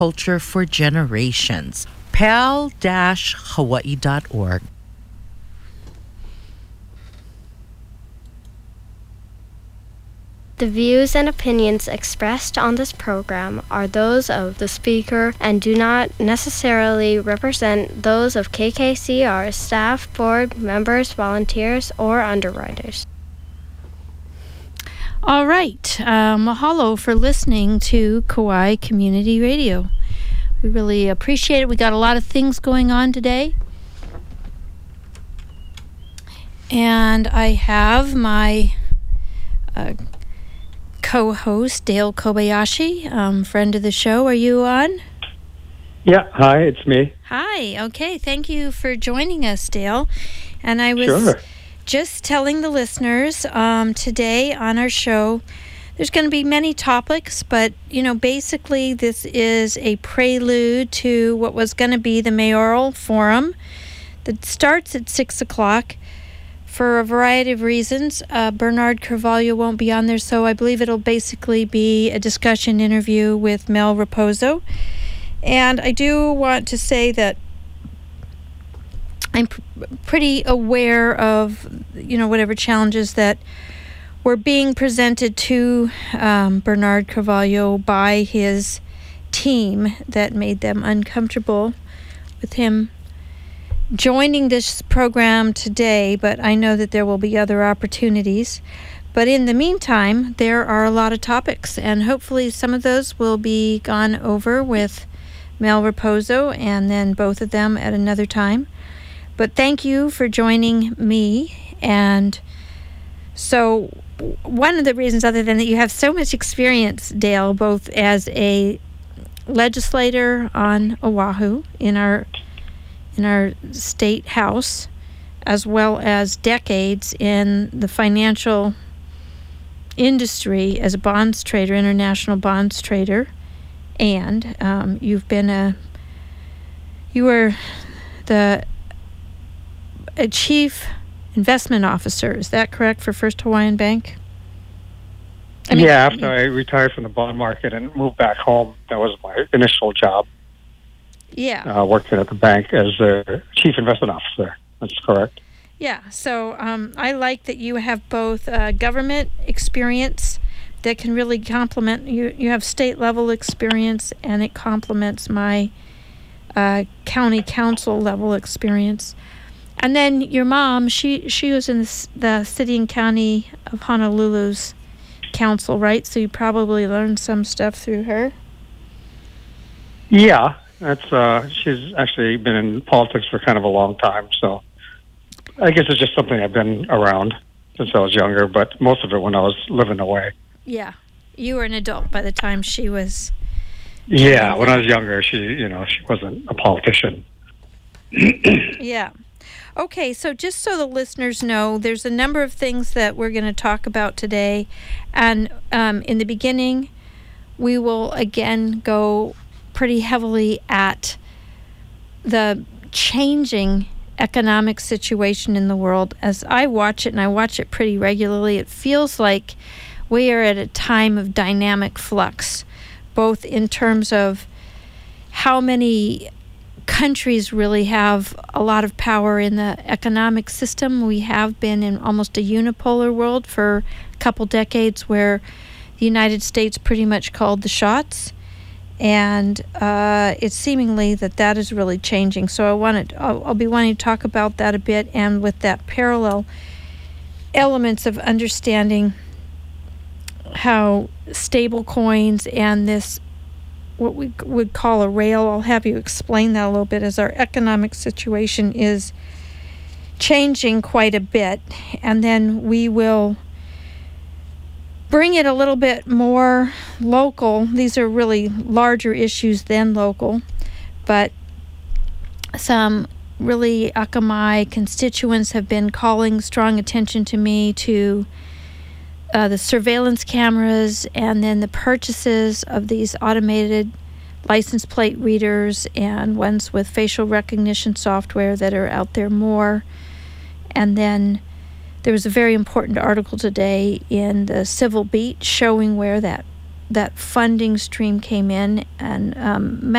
culture for generations. pal-hawaii.org. The views and opinions expressed on this program are those of the speaker and do not necessarily represent those of KKCR staff, board members, volunteers, or underwriters. All right. Mahalo for listening to Kauai Community Radio. We really appreciate it. We got a lot of things going on today. And I have my co-host, Dale Kobayashi, friend of the show. Are you on? Yeah, hi, it's me. Hi, okay. Thank you for joining us, Dale. And I was just telling the listeners today on our show, there's going to be many topics, but, basically this is a prelude to what was going to be the mayoral forum that starts at 6 o'clock. For a variety of reasons, Bernard Carvalho won't be on there, so I believe it'll basically be a discussion interview with Mel Raposo. And I do want to say that I'm pretty aware of, whatever challenges that were being presented to Bernard Carvalho by his team that made them uncomfortable with him joining this program today, but I know that there will be other opportunities. But in the meantime, there are a lot of topics, and hopefully some of those will be gone over with Mel Raposo and then both of them at another time. But thank you for joining me. And so one of the reasons, other than that you have so much experience, Dale, both as a legislator on Oahu in our state house, as well as decades in the financial industry as a bonds trader, international bonds trader, and you were a chief investment officer. Is that correct for First Hawaiian Bank? After I retired from the bond market and moved back home, that was my initial job. Yeah. Worked at the bank as the chief investment officer. That's correct. Yeah. So I like that you have both government experience that can really complement you. You have state level experience, and it complements my county council level experience. And then your mom, she was in the city and county of Honolulu's council, right? So you probably learned some stuff through her. Yeah. That's she's actually been in politics for kind of a long time, so I guess it's just something I've been around since I was younger, but most of it when I was living away. Yeah. You were an adult by the time she was... Yeah, when I was younger, she wasn't a politician. Yeah. Okay, so just so the listeners know, there's a number of things that we're going to talk about today, and in the beginning, we will again go pretty heavily at the changing economic situation in the world. As I watch it, and I watch it pretty regularly, it feels like we are at a time of dynamic flux, both in terms of how many countries really have a lot of power in the economic system. We have been in almost a unipolar world for a couple decades where the United States pretty much called the shots. And it's seemingly that is really changing. So I'll be wanting to talk about that a bit, and with that parallel elements of understanding how stable coins and this, what we would call a rail, I'll have you explain that a little bit, as our economic situation is changing quite a bit. And then we will bring it a little bit more local. These are really larger issues than local, but some really Akamai constituents have been calling strong attention to me to the surveillance cameras and then the purchases of these automated license plate readers and ones with facial recognition software that are out there more. And then there was a very important article today in the Civil Beat showing where that funding stream came in, and